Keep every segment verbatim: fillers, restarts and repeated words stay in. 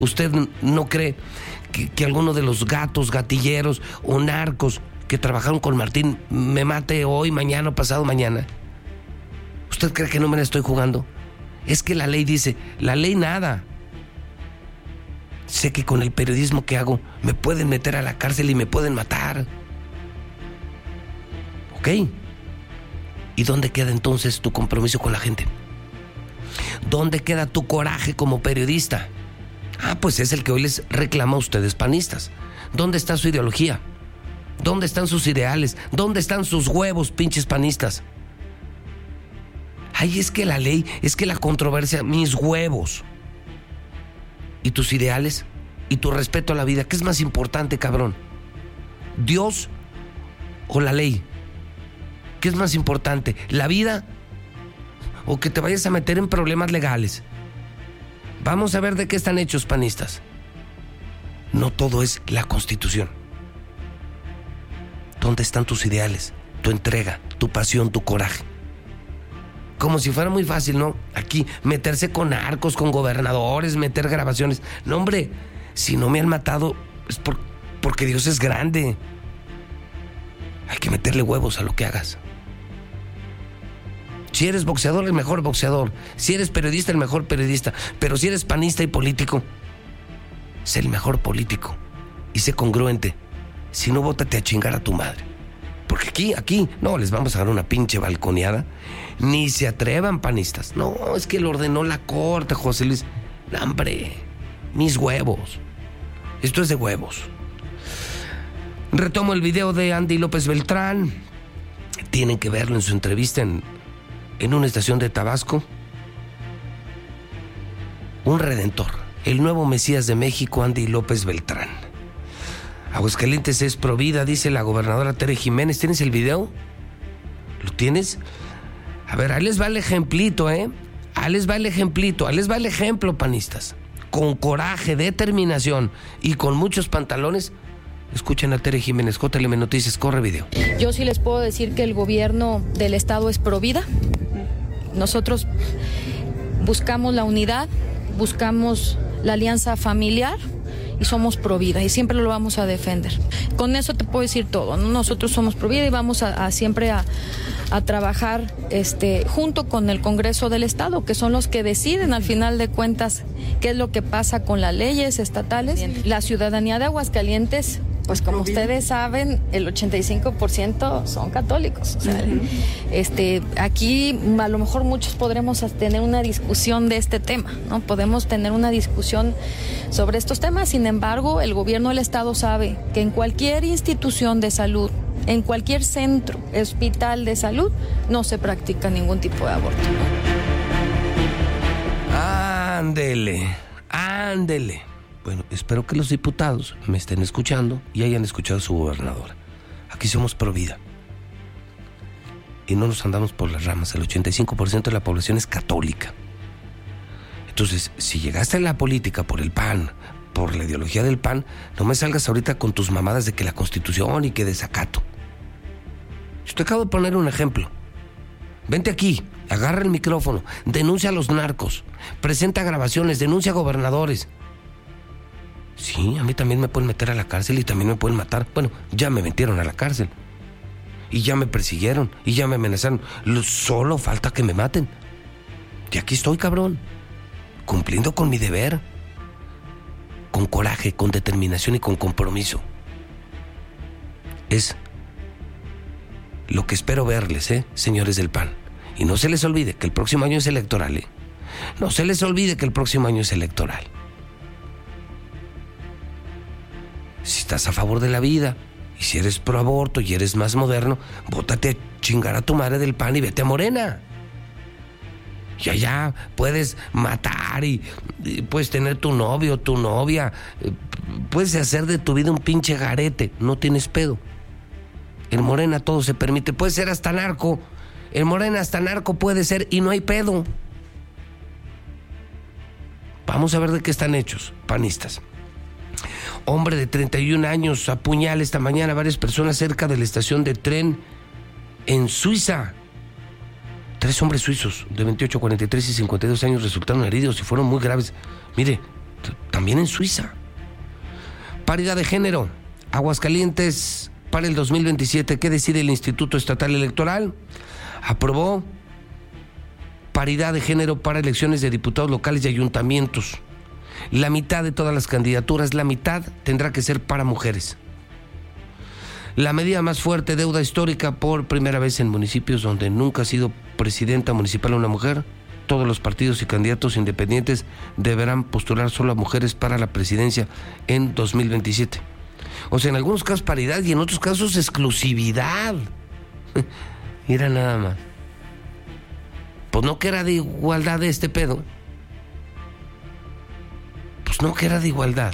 ¿Usted no cree que, que alguno de los gatos, gatilleros o narcos que trabajaron con Martín me mate hoy, mañana, pasado mañana? ¿Usted cree que no me la estoy jugando? Es que la ley dice, la ley nada. Sé que con el periodismo que hago me pueden meter a la cárcel y me pueden matar. ¿Ok? ¿Y dónde queda entonces tu compromiso con la gente? ¿Dónde queda tu coraje como periodista? Ah, pues es el que hoy les reclama a ustedes panistas. ¿Dónde está su ideología? ¿Dónde están sus ideales? ¿Dónde están sus huevos, pinches panistas? Ay, es que la ley, es que la controversia, mis huevos. ¿Y tus ideales? ¿Y tu respeto a la vida? ¿Qué es más importante, cabrón? ¿Dios o la ley? ¿Qué es más importante? ¿La vida o que te vayas a meter en problemas legales? Vamos a ver de qué están hechos, panistas. No todo es la Constitución. ¿Dónde están tus ideales, tu entrega, tu pasión, tu coraje? Como si fuera muy fácil, ¿no? Aquí, meterse con narcos, con gobernadores, meter grabaciones. No, hombre, si no me han matado es por, porque Dios es grande. Hay que meterle huevos a lo que hagas. Si eres boxeador, el mejor boxeador. Si eres periodista, el mejor periodista. Pero si eres panista y político, sé el mejor político. Y sé congruente. Si no, bótate a chingar a tu madre. Porque aquí, aquí, no, les vamos a dar una pinche balconeada. Ni se atrevan, panistas. No, es que lo ordenó la corte, José Luis. No, hombre, mis huevos. Esto es de huevos. Retomo el video de Andy López Beltrán. Tienen que verlo en su entrevista en... en una estación de Tabasco. Un redentor, el nuevo Mesías de México, Andy López Beltrán. Aguascalientes es provida, dice la gobernadora Tere Jiménez. ¿Tienes el video? ¿Lo tienes? A ver, ahí les va el ejemplito, ¿eh? Ahí les va el ejemplito, ahí les va el ejemplo, panistas. Con coraje, determinación y con muchos pantalones. Escuchen a Tere Jiménez, J L M Noticias, corre video. Yo sí les puedo decir que el gobierno del estado es provida. Nosotros buscamos la unidad, buscamos la alianza familiar y somos provida y siempre lo vamos a defender. Con eso te puedo decir todo, ¿no? Nosotros somos provida y vamos a, a siempre a, a trabajar este, junto con el Congreso del Estado, que son los que deciden al final de cuentas qué es lo que pasa con las leyes estatales. La ciudadanía de Aguascalientes, pues como ustedes saben, el ochenta y cinco por ciento son católicos. O sea, uh-huh. este, aquí a lo mejor muchos podremos tener una discusión de este tema, ¿no? Podemos tener una discusión sobre estos temas. Sin embargo, el gobierno del Estado sabe que en cualquier institución de salud, en cualquier centro, hospital de salud, no se practica ningún tipo de aborto. Ándele, ándele. Bueno, espero que los diputados me estén escuchando y hayan escuchado a su gobernadora. Aquí somos pro vida. Y no nos andamos por las ramas. El ochenta y cinco por ciento de la población es católica. Entonces, si llegaste a la política por el P A N, por la ideología del P A N, no me salgas ahorita con tus mamadas de que la Constitución y que desacato. Yo te acabo de poner un ejemplo. Vente aquí, agarra el micrófono, denuncia a los narcos, presenta grabaciones, denuncia a gobernadores. Sí, a mí también me pueden meter a la cárcel y también me pueden matar. Bueno, ya me metieron a la cárcel. Y ya me persiguieron, y ya me amenazaron. Solo falta que me maten. Y aquí estoy, cabrón. Cumpliendo con mi deber. Con coraje, con determinación y con compromiso. Es lo que espero verles, ¿eh, señores del P A N? Y no se les olvide que el próximo año es electoral, ¿eh? No se les olvide que el próximo año es electoral. Si estás a favor de la vida, y si eres pro aborto y eres más moderno, bótate a chingar a tu madre del P A N y vete a Morena. Y allá puedes matar y, y puedes tener tu novio, tu novia, eh, puedes hacer de tu vida un pinche garete, no tienes pedo. En Morena todo se permite, puede ser hasta narco. En Morena hasta narco puede ser y no hay pedo. Vamos a ver de qué están hechos, panistas. Hombre de treinta y un años apuñala esta mañana a varias personas cerca de la estación de tren en Suiza. Tres hombres suizos de veintiocho, cuarenta y tres y cincuenta y dos años resultaron heridos y fueron muy graves. Mire, también en Suiza. Paridad de género, Aguascalientes para el dos mil veintisiete. ¿Qué decide el Instituto Estatal Electoral? Aprobó paridad de género para elecciones de diputados locales y ayuntamientos. La mitad de todas las candidaturas, la mitad tendrá que ser para mujeres. La medida más fuerte, deuda histórica, por primera vez en municipios donde nunca ha sido presidenta municipal una mujer. Todos los partidos y candidatos independientes deberán postular solo a mujeres para la presidencia en dos mil veintisiete. O sea, en algunos casos paridad y en otros casos exclusividad. Mira nada más. Pues no que era de igualdad de este pedo. Pues no que era de igualdad.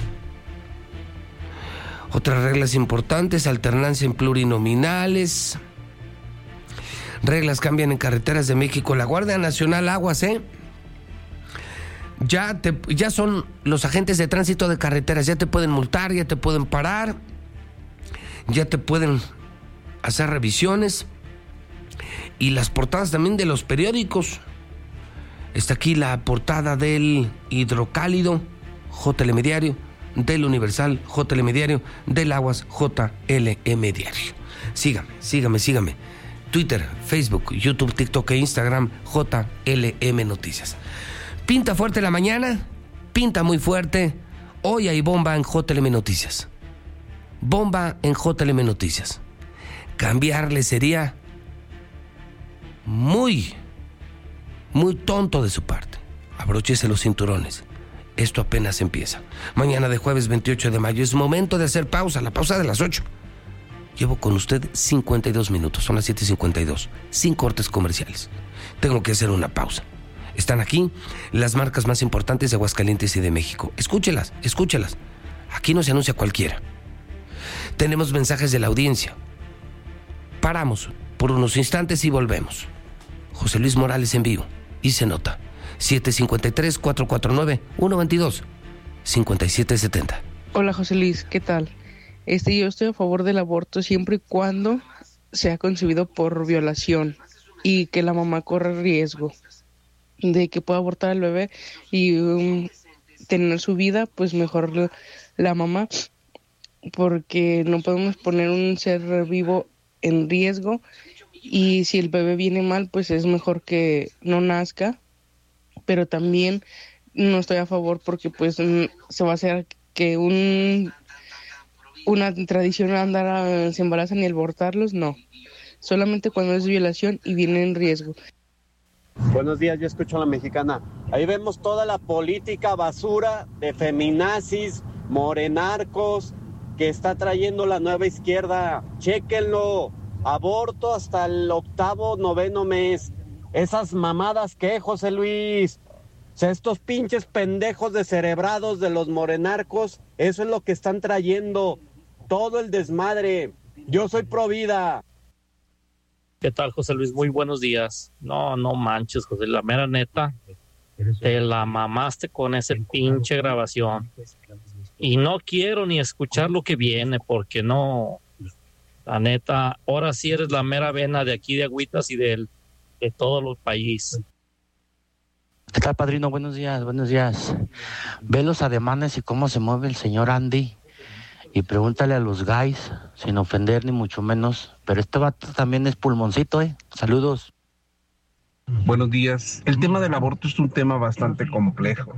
Otras reglas importantes, alternancia en plurinominales. Reglas cambian en carreteras de México. La Guardia Nacional, aguas, ¿eh? Ya, te, ya son los agentes de tránsito de carreteras. Ya te pueden multar, ya te pueden parar. Ya te pueden hacer revisiones. Y las portadas también de los periódicos. Está aquí la portada del Hidrocálido, J L M Diario, del Universal, J L M Diario, del Aguas, J L M Diario. Sígame, sígame, sígame. Twitter, Facebook, YouTube, TikTok e Instagram, J L M Noticias. Pinta fuerte la mañana, pinta muy fuerte. Hoy hay bomba en J L M Noticias. Bomba en J L M Noticias. Cambiarle sería muy, muy tonto de su parte. Abróchese los cinturones. Esto apenas empieza. Mañana de jueves veintiocho de mayo es momento de hacer pausa, la pausa de las ocho. Llevo con usted cincuenta y dos minutos, son las siete cincuenta y dos, sin cortes comerciales. Tengo que hacer una pausa. Están aquí las marcas más importantes de Aguascalientes y de México. Escúchelas, escúchelas. Aquí no se anuncia cualquiera. Tenemos mensajes de la audiencia. Paramos por unos instantes y volvemos. José Luis Morales en vivo. Y se nota. siete cinco tres, cuatro cuatro nueve, uno dos dos, cinco siete siete cero. Hola José Luis, ¿qué tal? Este, yo estoy a favor del aborto siempre y cuando sea concebido por violación y que la mamá corra riesgo de que pueda abortar al bebé y um, tener su vida, pues mejor la, la mamá, porque no podemos poner un ser vivo en riesgo y si el bebé viene mal, pues es mejor que no nazca, pero también no estoy a favor porque pues se va a hacer que un una tradición andar a, se embarazan y abortarlos, no. Solamente cuando es violación y viene en riesgo. Buenos días, yo escucho a la mexicana. Ahí vemos toda la política basura de feminazis, morenarcos, que está trayendo la nueva izquierda. Chéquenlo, aborto hasta el octavo, noveno mes. Esas mamadas, ¿qué, José Luis? O sea, estos pinches pendejos descerebrados de los morenarcos, eso es lo que están trayendo. Todo el desmadre. Yo soy pro vida. ¿Qué tal, José Luis? Muy buenos días. No, no manches, José, la mera neta, te la mamaste con esa pinche grabación. Y no quiero ni escuchar lo que viene, porque no, la neta, ahora sí eres la mera vena de aquí de Agüitas y de, de todos los países. ¿Qué tal, padrino? Buenos días, buenos días. Ve los ademanes y cómo se mueve el señor Andy. Y pregúntale a los guys, sin ofender ni mucho menos. Pero este vato también es pulmoncito, ¿eh? Saludos. Buenos días. El tema del aborto es un tema bastante complejo.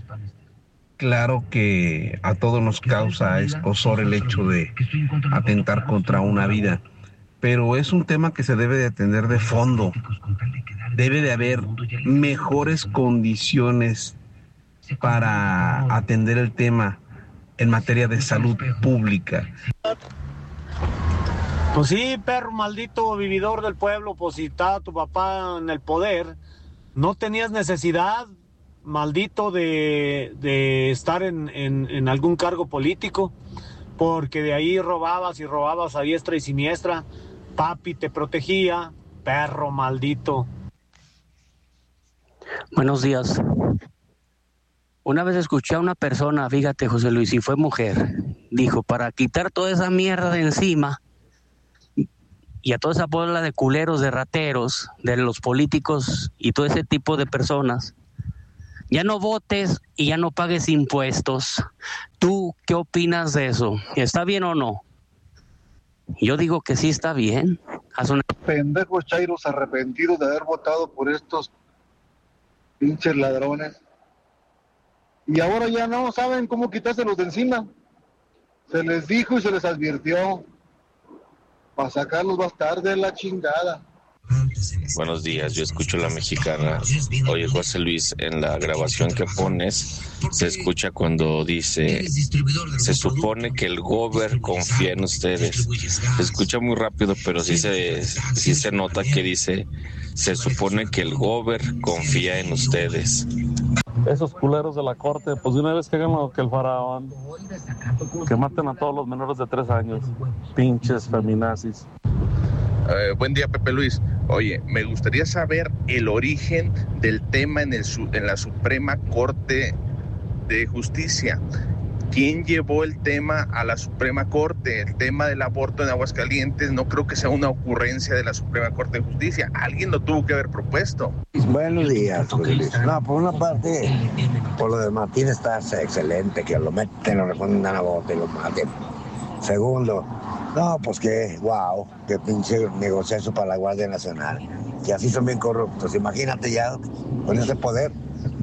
Claro que a todos nos causa escozor el hecho de atentar contra una vida. Pero es un tema que se debe de atender de fondo. Debe de haber mejores condiciones para atender el tema en materia de salud pública. Pues sí, perro maldito vividor del pueblo, pues si estaba tu papá en el poder, no tenías necesidad, maldito, de, de estar en, en, en algún cargo político, porque de ahí robabas y robabas a diestra y siniestra. Papi te protegía, perro maldito. Buenos días. Una vez escuché a una persona, fíjate, José Luis, y fue mujer, dijo, para quitar toda esa mierda de encima y a toda esa bola de culeros, de rateros, de los políticos y todo ese tipo de personas, ya no votes y ya no pagues impuestos. ¿Tú qué opinas de eso? ¿Está bien o no? Yo digo que sí está bien. Haz una... Pendejos chairos arrepentidos de haber votado por estos pinches ladrones. Y ahora ya no saben cómo quitárselos de encima. Se les dijo y se les advirtió. Para sacarlos va a estar de la chingada. Buenos días, yo escucho La Mexicana. Oye, José Luis, en la grabación que pones se escucha cuando dice, se supone que el gober confía en ustedes. Se escucha muy rápido, pero sí se, sí se nota que dice, se supone que el gober confía en ustedes. Esos culeros de la corte, pues de una vez que hagan lo que el faraón, que maten a todos los menores de tres años, pinches feminazis. Uh, buen día, Pepe Luis. Oye, me gustaría saber el origen del tema en, el, en la Suprema Corte de Justicia. ¿Quién llevó el tema a la Suprema Corte? El tema del aborto en Aguascalientes no creo que sea una ocurrencia de la Suprema Corte de Justicia. Alguien lo tuvo que haber propuesto. Buenos días, José Luis. No, por una parte, por lo de Martín está excelente, que lo meten, lo responden a aborto y lo maten. Segundo, no, pues que, wow, que pinche negocio para la Guardia Nacional. Que así son bien corruptos. Imagínate ya con ese poder.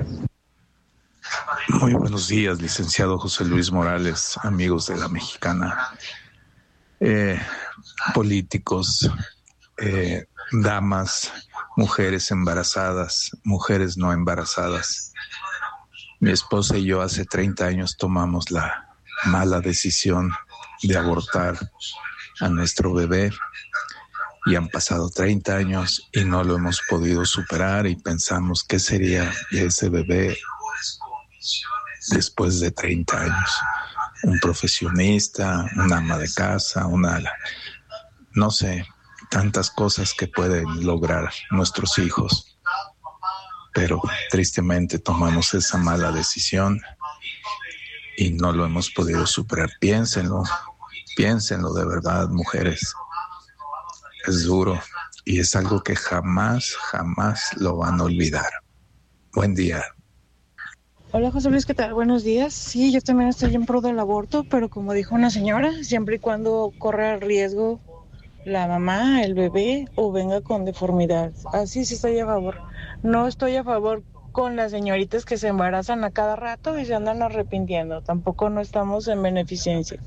Muy buenos días, licenciado José Luis Morales, amigos de La Mexicana, eh, políticos, eh, damas, mujeres embarazadas, mujeres no embarazadas. Mi esposa y yo hace treinta años tomamos la mala decisión de abortar a nuestro bebé y han pasado treinta años y no lo hemos podido superar y pensamos qué sería de ese bebé después de treinta años. Un profesionista, una ama de casa, una, no sé, tantas cosas que pueden lograr nuestros hijos. Pero tristemente tomamos esa mala decisión y no lo hemos podido superar. Piénsenlo, piénsenlo de verdad, mujeres. Es duro y es algo que jamás, jamás lo van a olvidar. Buen día. Hola José Luis, ¿qué tal? Buenos días. Sí, yo también estoy en pro del aborto, pero como dijo una señora, siempre y cuando corra riesgo la mamá, el bebé o venga con deformidad. Así sí estoy a favor. No estoy a favor con las señoritas que se embarazan a cada rato y se andan arrepintiendo. Tampoco no estamos en beneficencia.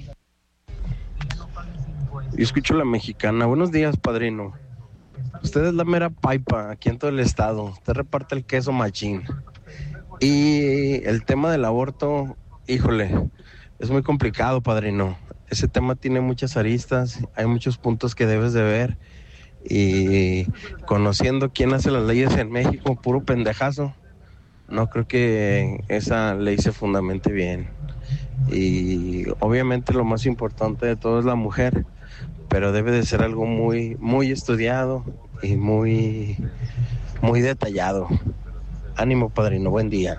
Yo escucho La Mexicana. Buenos días, padrino. Usted es la mera paipa aquí en todo el estado. Usted reparte el queso machín. Y el tema del aborto, híjole, es muy complicado, padrino. Ese tema tiene muchas aristas, hay muchos puntos que debes de ver. Y conociendo quién hace las leyes en México, puro pendejazo, no creo que esa ley se fundamente bien. Y obviamente lo más importante de todo es la mujer, pero debe de ser algo muy, muy estudiado y muy, muy detallado. Ánimo, padrino, buen día.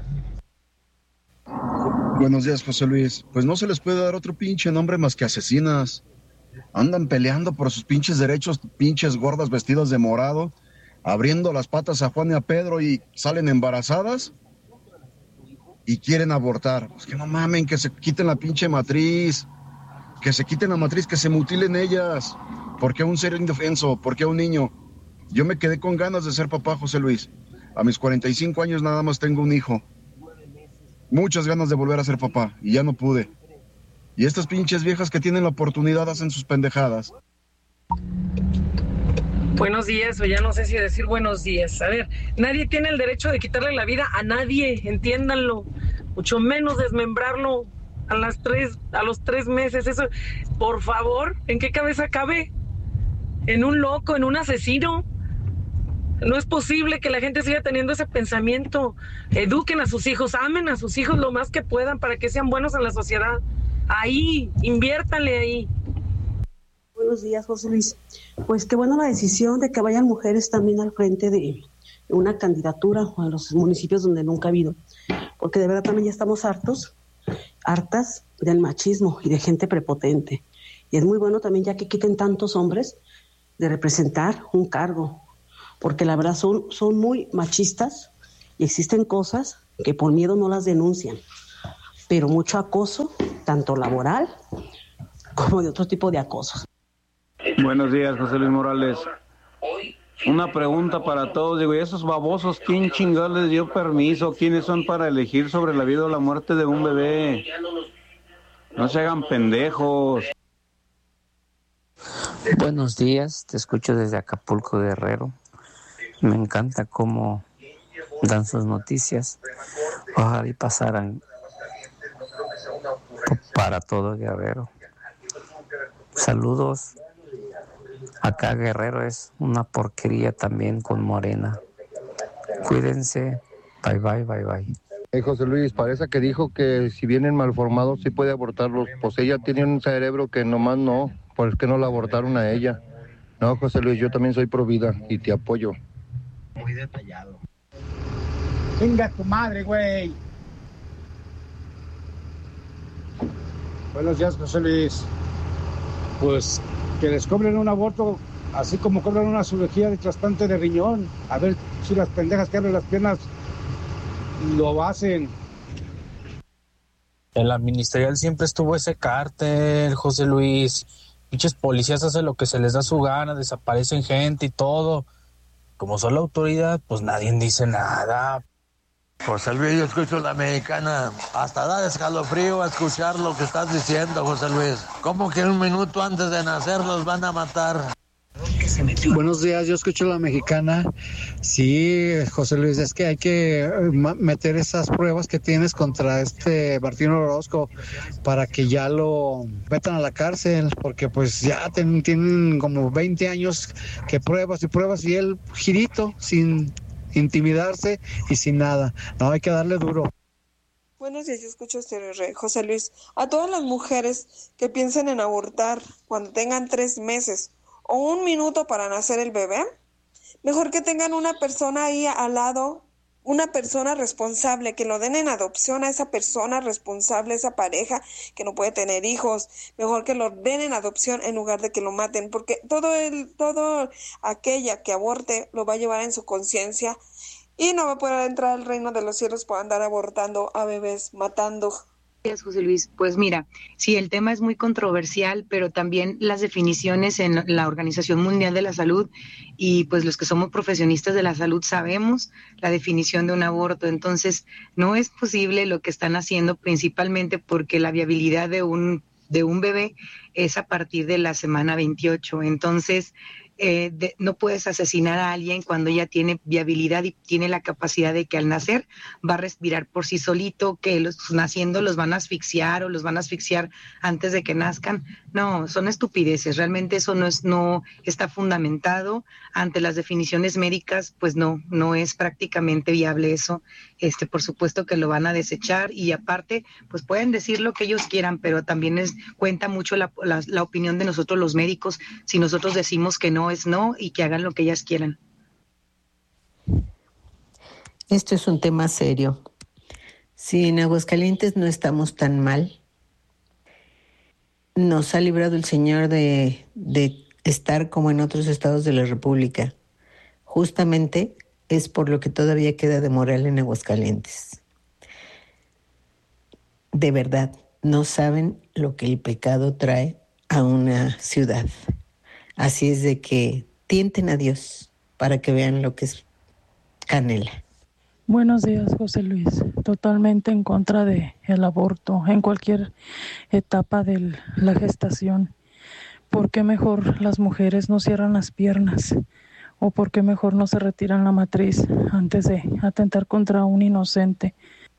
Buenos días, José Luis. Pues no se les puede dar otro pinche nombre más que asesinas. Andan peleando por sus pinches derechos, pinches gordas vestidas de morado, abriendo las patas a Juan y a Pedro y salen embarazadas y quieren abortar. Pues que no mamen, que se quiten la pinche matriz, que se quiten la matriz, que se mutilen ellas. ¿Por qué a un ser indefenso? ¿Por qué a un niño? Yo me quedé con ganas de ser papá, José Luis. A mis cuarenta y cinco años nada más tengo un hijo. Muchas ganas de volver a ser papá y ya no pude. Y estas pinches viejas que tienen la oportunidad hacen sus pendejadas. Buenos días, o ya no sé si decir buenos días. A ver, nadie tiene el derecho de quitarle la vida a nadie, entiéndanlo. Mucho menos desmembrarlo a las tres, a los tres meses. Eso, por favor, ¿en qué cabeza cabe? ¿En un loco, en un asesino? No es posible que la gente siga teniendo ese pensamiento. Eduquen a sus hijos, amen a sus hijos lo más que puedan para que sean buenos en la sociedad. Ahí, inviértanle ahí. Buenos días, José Luis. Pues qué buena la decisión de que vayan mujeres también al frente de una candidatura a los municipios donde nunca ha habido. Porque de verdad también ya estamos hartos, hartas del machismo y de gente prepotente. Y es muy bueno también ya que quiten tantos hombres de representar un cargo. Porque la verdad son, son muy machistas Y existen cosas que por miedo no las denuncian, pero mucho acoso, tanto laboral como de otro tipo de acosos. Buenos días, José Luis Morales. Una pregunta para todos, digo, ¿y esos babosos quién chingados les dio permiso? ¿Quiénes son para elegir sobre la vida o la muerte de un bebé? No se hagan pendejos. Buenos días, te escucho desde Acapulco, Guerrero. Me encanta cómo dan sus noticias. Ojalá y pasaran para todo Guerrero. Saludos. Acá Guerrero es una porquería también con Morena. Cuídense. Bye, bye, bye, bye. Hey, José Luis, parece que dijo que si vienen malformados sí puede abortarlos. Pues ella tiene un cerebro que nomás no. ¿Por qué no la abortaron a ella? No, José Luis, yo también soy pro vida y te apoyo. Muy detallado. Venga tu madre, güey. Buenos días, José Luis. Pues que les cobren un aborto, así como cobran una cirugía de trasplante de riñón. A ver si las pendejas que abren las piernas lo hacen. En la ministerial siempre estuvo ese cártel, José Luis. Pinches policías hacen lo que se les da su gana, desaparecen gente y todo. Como son la autoridad, pues nadie dice nada. José Luis, yo escucho la mexicana. Hasta da escalofrío a escuchar lo que estás diciendo, José Luis. ¿Cómo que un minuto antes de nacer los van a matar? Buenos días, yo escucho la mexicana. Sí, José Luis, es que hay que meter esas pruebas que tienes contra este Martín Orozco para que ya lo metan a la cárcel, porque pues ya ten, tienen como veinte años que pruebas y pruebas y él girito, sin intimidarse y sin nada. No, hay que darle duro. Buenos días, yo escucho este rey, José Luis. A todas las mujeres que piensen en abortar cuando tengan tres meses o un minuto para nacer el bebé, mejor que tengan una persona ahí al lado, una persona responsable, que lo den en adopción a esa persona responsable, esa pareja que no puede tener hijos, mejor que lo den en adopción en lugar de que lo maten, porque todo el, todo aquella que aborte lo va a llevar en su conciencia y no va a poder entrar al reino de los cielos por andar abortando a bebés, matando. Gracias, José Luis. Pues mira, sí, el tema es muy controversial, pero también las definiciones en la Organización Mundial de la Salud y pues los que somos profesionistas de la salud sabemos la definición de un aborto. Entonces, no es posible lo que están haciendo, principalmente porque la viabilidad de un, de un bebé es a partir de la semana veintiocho. Entonces, Eh, de, no puedes asesinar a alguien cuando ya tiene viabilidad y tiene la capacidad de que al nacer va a respirar por sí solito, que los naciendo los van a asfixiar o los van a asfixiar antes de que nazcan. No, son estupideces, realmente eso no es, no está fundamentado ante las definiciones médicas, pues no, no es prácticamente viable eso. Este, por supuesto que lo van a desechar y aparte, pues pueden decir lo que ellos quieran, pero también es, cuenta mucho la, la, la opinión de nosotros los médicos, si nosotros decimos que no es no y que hagan lo que ellas quieran. Esto es un tema serio. Si en Aguascalientes no estamos tan mal, nos ha librado el Señor de, de estar como en otros estados de la República. Justamente es por lo que todavía queda de moral en Aguascalientes. De verdad, no saben lo que el pecado trae a una ciudad. Así es de que tienten a Dios para que vean lo que es canela. Buenos días, José Luis. Totalmente en contra de el aborto en cualquier etapa de la gestación. ¿Por qué mejor las mujeres no cierran las piernas? ¿O por qué mejor no se retiran la matriz antes de atentar contra un inocente?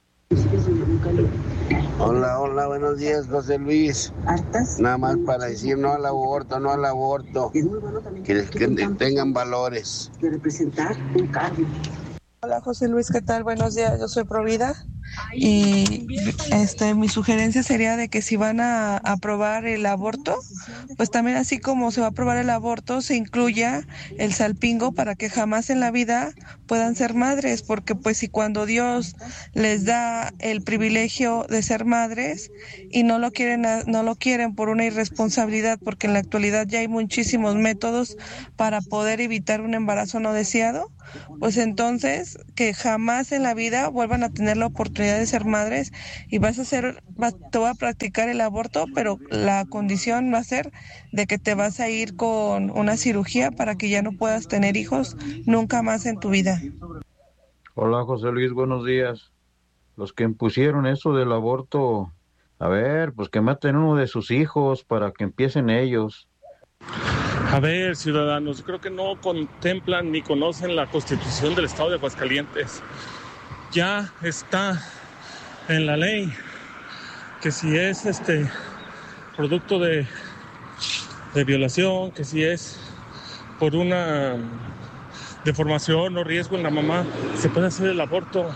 Hola, hola, buenos días, José Luis. Nada más para decir no al aborto, no al aborto. Que, que tengan valores. Hola, José Luis, ¿qué tal? Buenos días, yo soy Provida. Y este mi sugerencia sería de que si van a aprobar el aborto, pues también así como se va a aprobar el aborto, se incluya el salpingo para que jamás en la vida puedan ser madres, porque pues si cuando Dios les da el privilegio de ser madres y no lo quieren, no lo quieren por una irresponsabilidad, porque en la actualidad ya hay muchísimos métodos para poder evitar un embarazo no deseado, pues entonces que jamás en la vida vuelvan a tener la oportunidad de ser madres y vas a hacer, vas, te va a practicar el aborto, pero la condición va a ser de que te vas a ir con una cirugía para que ya no puedas tener hijos nunca más en tu vida. Hola José Luis, buenos días. Los que impusieron eso del aborto, a ver, pues que maten uno de sus hijos para que empiecen ellos. A ver, ciudadanos, creo que no contemplan ni conocen la Constitución del Estado de Aguascalientes. Ya está en la ley que si es este producto de, de violación, que si es por una deformación o riesgo en la mamá, se puede hacer el aborto.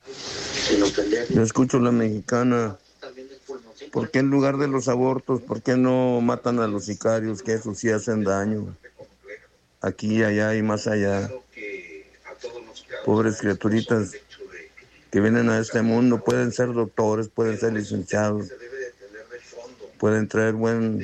Yo escucho la mexicana. ¿Por qué en lugar de los abortos, por qué no matan a los sicarios, que esos sí hacen daño? Aquí, allá y más allá. Pobres criaturitas que vienen a este mundo, pueden ser doctores, pueden ser licenciados, pueden traer buen,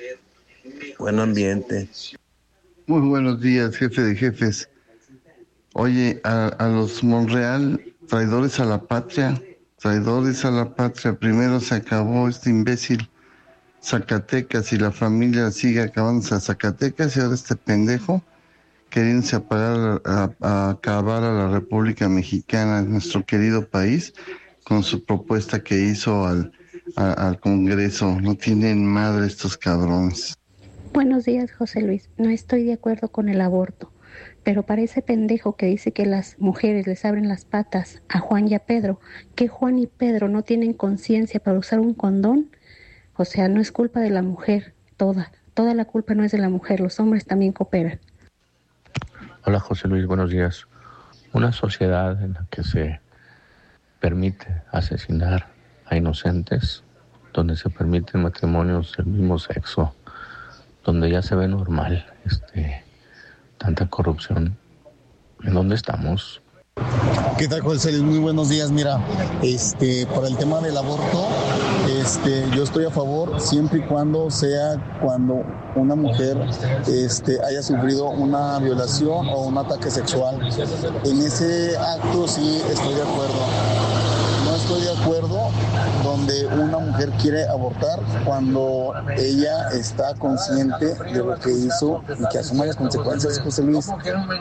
buen ambiente. Muy buenos días, jefe de jefes. Oye, a, a los Monreal, traidores a la patria, traidores a la patria, primero se acabó este imbécil Zacatecas y la familia sigue acabándose a Zacatecas y ahora este pendejo queriéndose apagar, a, a acabar a la República Mexicana, nuestro querido país, con su propuesta que hizo al, a, al Congreso. No tienen madre estos cabrones. Buenos días, José Luis. No estoy de acuerdo con el aborto, pero para ese pendejo que dice que las mujeres les abren las patas a Juan y a Pedro, que Juan y Pedro no tienen conciencia para usar un condón, o sea, no es culpa de la mujer, toda, toda la culpa no es de la mujer, los hombres también cooperan. Hola José Luis, buenos días. Una sociedad en la que se permite asesinar a inocentes, donde se permiten matrimonios del mismo sexo, donde ya se ve normal este, tanta corrupción. ¿En dónde estamos? ¿Qué tal, José Luis? Muy buenos días. Mira, este, para el tema del aborto, este, yo estoy a favor siempre y cuando sea cuando una mujer este, haya sufrido una violación o un ataque sexual. En ese acto sí estoy de acuerdo. No estoy de acuerdo donde una mujer quiere abortar cuando ella está consciente de lo que hizo y que asuma las consecuencias, José Luis.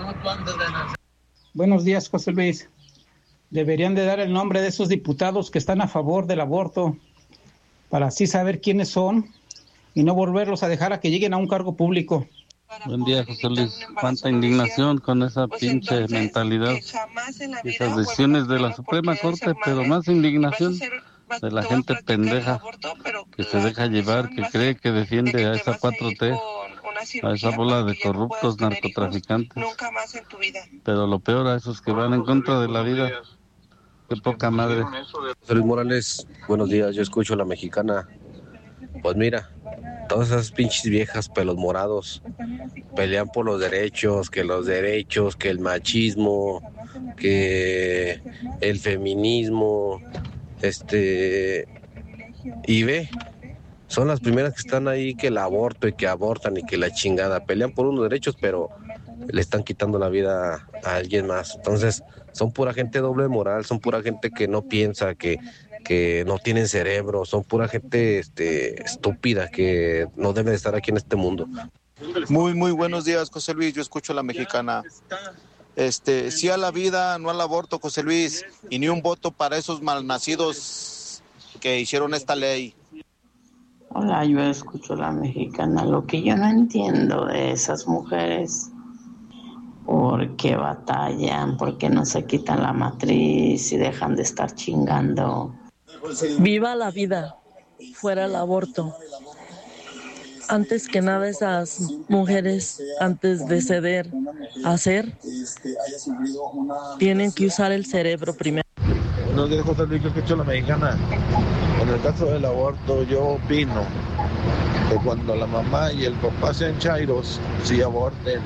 Buenos días, José Luis. Deberían de dar el nombre de esos diputados que están a favor del aborto para así saber quiénes son y no volverlos a dejar a que lleguen a un cargo público. Buen día, José Luis. Cuánta indignación con esa pinche mentalidad. Esas decisiones de la Suprema Corte, pero más indignación de la gente pendeja que se deja llevar, que cree que defiende a esa cuatro T, a esa bola de corruptos narcotraficantes. Pero lo peor a esos que van en contra de la vida. Qué poca madre. José Luis Morales, buenos días. Yo escucho a la mexicana. Pues mira, todas esas pinches viejas pelos morados pelean por los derechos, que los derechos, que el machismo, que el feminismo, este, y ve, son las primeras que están ahí que el aborto y que abortan y que la chingada, pelean por unos derechos, pero le están quitando la vida a alguien más. Entonces, son pura gente doble moral, son pura gente que no piensa, que que no tienen cerebro, son pura gente este, estúpida que no debe de estar aquí en este mundo. Muy, muy buenos días, José Luis. Yo escucho a la mexicana. Este, sí a la vida, no al aborto, José Luis, y ni un voto para esos malnacidos que hicieron esta ley. Hola, yo escucho a la mexicana. Lo que yo no entiendo de esas mujeres, ¿por qué batallan? ¿Por qué no se quitan la matriz y dejan de estar chingando? Viva la vida, fuera el aborto. Antes que nada, esas mujeres, antes de ceder a hacer, tienen que usar el cerebro primero. Buenos días, José Luis, que escucho la mexicana. En el caso del aborto, yo opino que cuando la mamá y el papá sean chairos, sí aborten.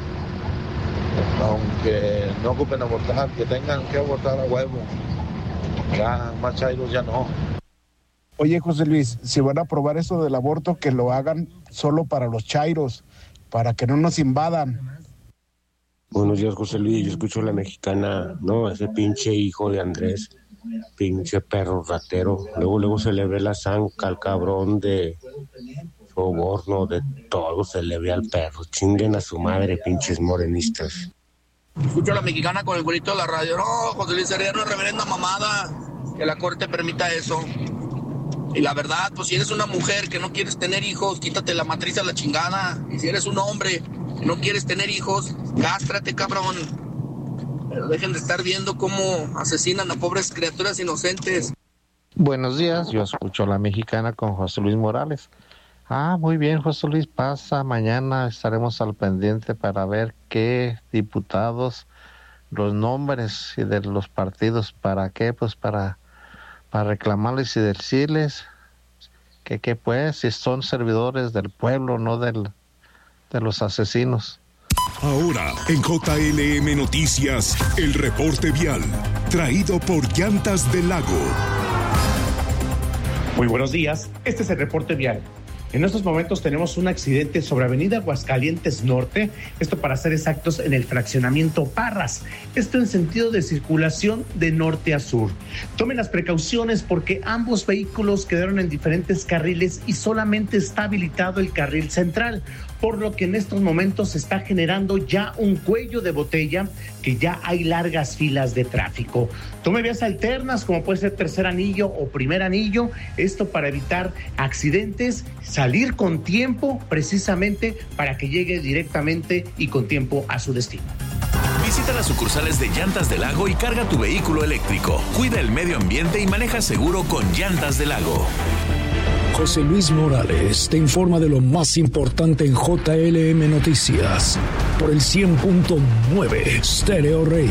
Aunque no ocupen abortar, que tengan que abortar a huevo. Ya, más chairos ya no. Oye, José Luis, si van a aprobar eso del aborto, que lo hagan solo para los chairos, para que no nos invadan. Buenos días, José Luis, yo escucho la mexicana. No, ese pinche hijo de Andrés, pinche perro ratero. Luego, luego se le ve la zanca al cabrón de soborno, de todo se le ve al perro. Chinguen a su madre, pinches morenistas. Escucho a la mexicana con el bonito de la radio. No, José Luis, sería una reverenda mamada que la corte permita eso. Y la verdad, pues si eres una mujer que no quieres tener hijos, quítate la matriz a la chingada. Y si eres un hombre que no quieres tener hijos, cástrate, cabrón. Pero dejen de estar viendo cómo asesinan a pobres criaturas inocentes. Buenos días, yo escucho a la mexicana con José Luis Morales. Ah, muy bien, José Luis, pasa. Mañana estaremos al pendiente para ver qué diputados, los nombres y de los partidos, ¿para qué? Pues para... para reclamarles y decirles que, que pues, si son servidores del pueblo, no del, de los asesinos. Ahora, en J L M Noticias, el reporte vial, traído por Llantas del Lago. Muy buenos días, este es el reporte vial. En estos momentos tenemos un accidente sobre Avenida Aguascalientes Norte, esto para ser exactos en el fraccionamiento Parras, esto en sentido de circulación de norte a sur. Tomen las precauciones porque ambos vehículos quedaron en diferentes carriles y solamente está habilitado el carril central, por lo que en estos momentos se está generando ya un cuello de botella, que ya hay largas filas de tráfico. Tome vías alternas como puede ser tercer anillo o primer anillo, esto para evitar accidentes, salir con tiempo precisamente para que llegue directamente y con tiempo a su destino. Visita las sucursales de Llantas del Lago y carga tu vehículo eléctrico. Cuida el medio ambiente y maneja seguro con Llantas del Lago. José Luis Morales te informa de lo más importante en J L M Noticias por el cien punto nueve Stereo Rey.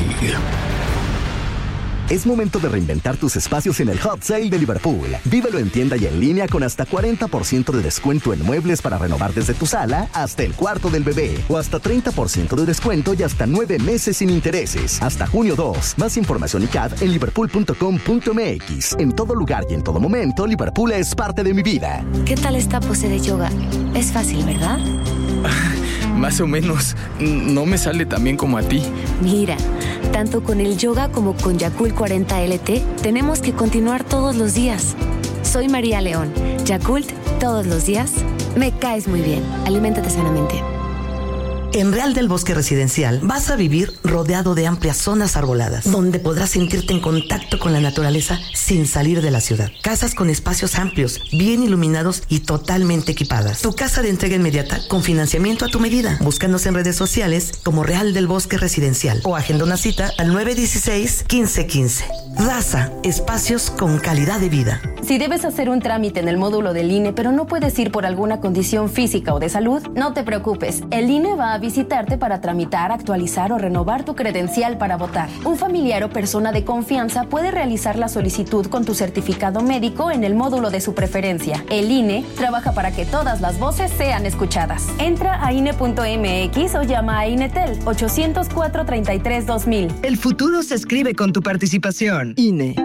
Es momento de reinventar tus espacios en el Hot Sale de Liverpool. Vívelo en tienda y en línea con hasta cuarenta por ciento de descuento en muebles para renovar desde tu sala hasta el cuarto del bebé. O hasta treinta por ciento de descuento y hasta nueve meses sin intereses. Hasta junio dos. Más información y C A D en liverpool punto com punto m x. En todo lugar y en todo momento, Liverpool es parte de mi vida. ¿Qué tal esta pose de yoga? Es fácil, ¿verdad? Más o menos. No me sale tan bien como a ti. Mira, tanto con el yoga como con Yakult cuarenta L T, tenemos que continuar todos los días. Soy María León. Yakult, todos los días. Me caes muy bien. Aliméntate sanamente. En Real del Bosque Residencial vas a vivir rodeado de amplias zonas arboladas, donde podrás sentirte en contacto con la naturaleza sin salir de la ciudad. Casas con espacios amplios, bien iluminados y totalmente equipadas. Tu casa de entrega inmediata con financiamiento a tu medida. Búscanos en redes sociales como Real del Bosque Residencial o agenda una cita al nueve uno seis, uno cinco uno cinco. Raza, espacios con calidad de vida. Si debes hacer un trámite en el módulo del I N E, pero no puedes ir por alguna condición física o de salud, no te preocupes. El I N E va a visitarte para tramitar, actualizar o renovar tu credencial para votar. Un familiar o persona de confianza puede realizar la solicitud con tu certificado médico en el módulo de su preferencia. El I N E trabaja para que todas las voces sean escuchadas. Entra a I N E punto m x o llama a INETEL ochocientos cuatro, treinta y tres, dos mil. El futuro se escribe con tu participación. I N E.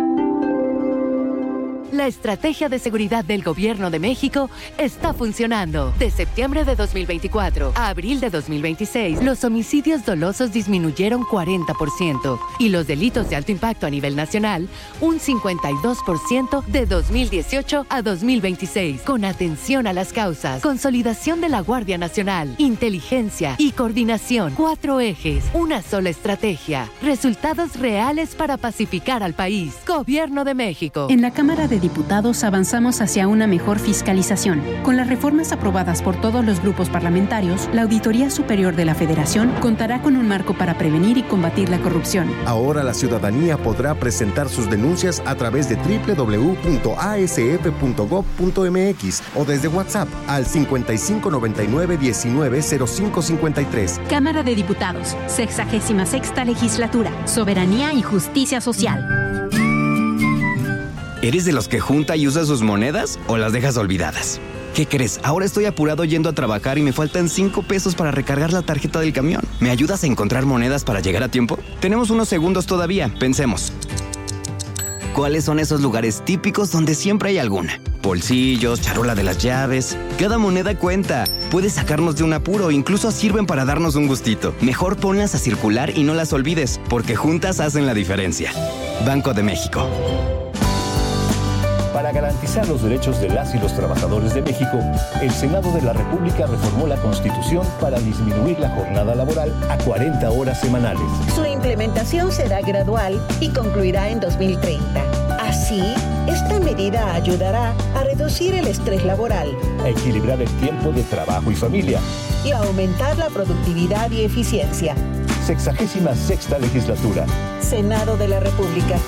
La estrategia de seguridad del Gobierno de México está funcionando. De septiembre de dos mil veinticuatro a abril de dos mil veintiséis, los homicidios dolosos disminuyeron cuarenta por ciento y los delitos de alto impacto a nivel nacional un cincuenta y dos por ciento de dos mil dieciocho a dos mil veintiséis. Con atención a las causas, consolidación de la Guardia Nacional, inteligencia y coordinación. Cuatro ejes, una sola estrategia. Resultados reales para pacificar al país. Gobierno de México. En la Cámara de Diputados avanzamos hacia una mejor fiscalización. Con las reformas aprobadas por todos los grupos parlamentarios, la Auditoría Superior de la Federación contará con un marco para prevenir y combatir la corrupción. Ahora la ciudadanía podrá presentar sus denuncias a través de doble u doble u doble u punto a s f punto gob punto m x o desde WhatsApp al cincuenta y cinco noventa y nueve diecinueve cero cinco cincuenta y tres. Cámara de Diputados, sexagésima sexta legislatura, Soberanía y Justicia Social. ¿Eres de los que junta y usa sus monedas o las dejas olvidadas? ¿Qué crees? Ahora estoy apurado yendo a trabajar y me faltan cinco pesos para recargar la tarjeta del camión. ¿Me ayudas a encontrar monedas para llegar a tiempo? Tenemos unos segundos todavía. Pensemos. ¿Cuáles son esos lugares típicos donde siempre hay alguna? Bolsillos, charola de las llaves. Cada moneda cuenta. Puede sacarnos de un apuro, incluso sirven para darnos un gustito. Mejor ponlas a circular y no las olvides, porque juntas hacen la diferencia. Banco de México. Para garantizar los derechos de las y los trabajadores de México, el Senado de la República reformó la Constitución para disminuir la jornada laboral a cuarenta horas semanales. Su implementación será gradual y concluirá en dos mil treinta. Así, esta medida ayudará a reducir el estrés laboral, a equilibrar el tiempo de trabajo y familia y a aumentar la productividad y eficiencia. Sexagésima sexta legislatura. Senado de la República.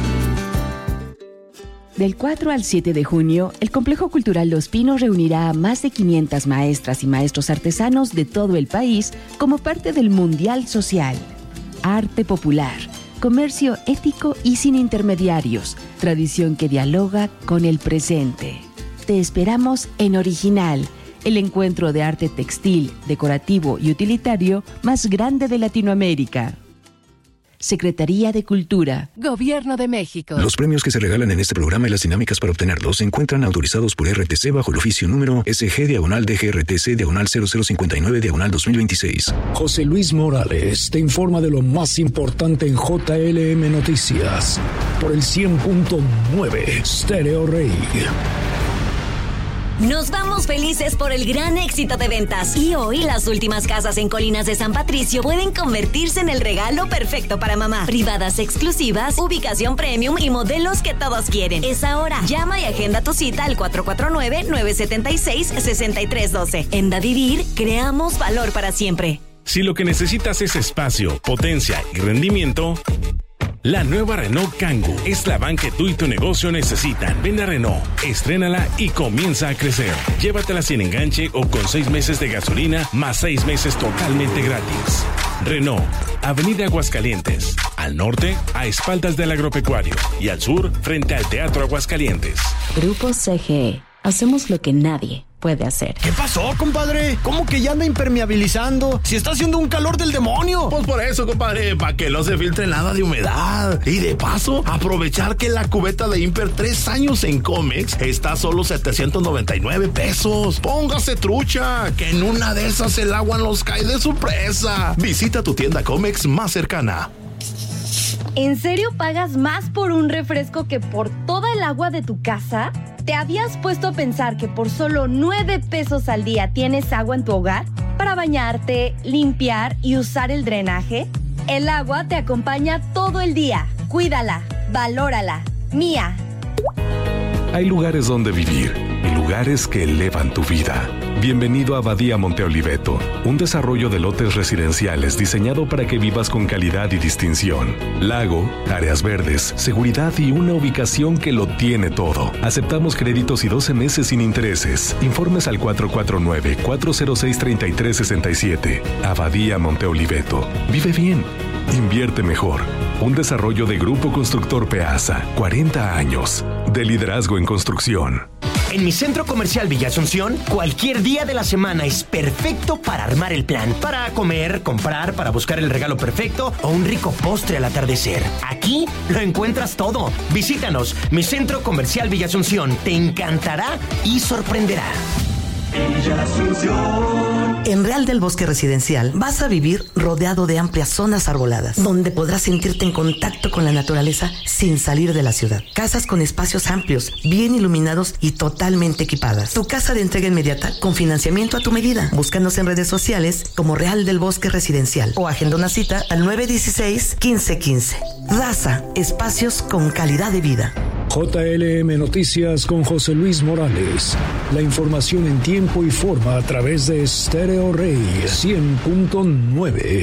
Del cuatro al siete de junio, el Complejo Cultural Los Pinos reunirá a más de quinientas maestras y maestros artesanos de todo el país como parte del Mundial Social. Arte popular, comercio ético y sin intermediarios, tradición que dialoga con el presente. Te esperamos en Original, el encuentro de arte textil, decorativo y utilitario más grande de Latinoamérica. Secretaría de Cultura. Gobierno de México. Los premios que se regalan en este programa y las dinámicas para obtenerlos se encuentran autorizados por R T C bajo el oficio número S G diagonal D G R T C diagonal cero cero cincuenta y nueve diagonal dos mil veintiséis. José Luis Morales te informa de lo más importante en J L M Noticias por el cien punto nueve Stereo Rey. Nos vamos felices por el gran éxito de ventas. Y hoy las últimas casas en Colinas de San Patricio pueden convertirse en el regalo perfecto para mamá. Privadas exclusivas, ubicación premium y modelos que todos quieren. Es ahora. Llama y agenda tu cita al cuatro cuatro nueve, nueve siete seis, seis tres uno dos. En Da Vivir, creamos valor para siempre. Si lo que necesitas es espacio, potencia y rendimiento, la nueva Renault Kangoo es la van que tú y tu negocio necesitan. Ven a Renault, estrénala y comienza a crecer. Llévatela sin enganche o con seis meses de gasolina más seis meses totalmente gratis. Renault, Avenida Aguascalientes. Al norte, a espaldas del agropecuario. Y al sur, frente al Teatro Aguascalientes. Grupo C G E. Hacemos lo que nadie puede hacer. ¿Qué pasó, compadre? ¿Cómo que ya anda impermeabilizando? Si está haciendo un calor del demonio. Pues por eso, compadre, para que no se filtre nada de humedad. Y de paso, aprovechar que la cubeta de Imper tres años en Comex está a solo setecientos noventa y nueve pesos. Póngase trucha, que en una de esas el agua nos cae de sorpresa. Visita tu tienda Comex más cercana. ¿En serio pagas más por un refresco que por toda el agua de tu casa? ¿Te habías puesto a pensar que por solo nueve pesos al día tienes agua en tu hogar para bañarte, limpiar y usar el drenaje? El agua te acompaña todo el día. Cuídala, valórala. Mía. Hay lugares donde vivir y lugares que elevan tu vida. Bienvenido a Abadía Monte Oliveto, un desarrollo de lotes residenciales diseñado para que vivas con calidad y distinción. Lago, áreas verdes, seguridad y una ubicación que lo tiene todo. Aceptamos créditos y doce meses sin intereses. Informes al cuatro cuatro nueve, cuatro cero seis, tres tres seis siete. Abadía Monte Oliveto. Vive bien. Invierte mejor. Un desarrollo de Grupo Constructor Peasa. cuarenta años de liderazgo en construcción. En mi centro comercial Villa Asunción, cualquier día de la semana es perfecto para armar el plan. Para comer, comprar, para buscar el regalo perfecto o un rico postre al atardecer. Aquí lo encuentras todo. Visítanos, mi centro comercial Villa Asunción. Te encantará y sorprenderá. Villa Asunción. En Real del Bosque Residencial vas a vivir rodeado de amplias zonas arboladas, donde podrás sentirte en contacto con la naturaleza sin salir de la ciudad. Casas con espacios amplios, bien iluminados y totalmente equipadas. Tu casa de entrega inmediata con financiamiento a tu medida. Búscanos en redes sociales como Real del Bosque Residencial o agenda una cita al nueve uno seis, uno cinco uno cinco. Raza, espacios con calidad de vida. J L M Noticias con José Luis Morales. La información en tiempo y forma a través de Stereo Rey cien punto nueve.